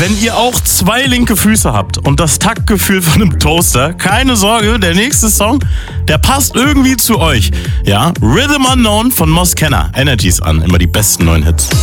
wenn ihr auch 2 linke Füße habt und das Taktgefühl von einem Toaster, keine Sorge, der nächste Song, der passt irgendwie zu euch. Ja, Rhythm Unknown von Moskenna. Energies an, immer die besten neuen Hits.